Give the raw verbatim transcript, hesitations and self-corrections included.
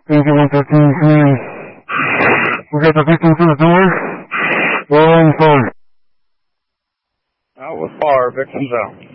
Angel one thirteen three. We got the victim to the door. We're on fire. Out with fire, victims out.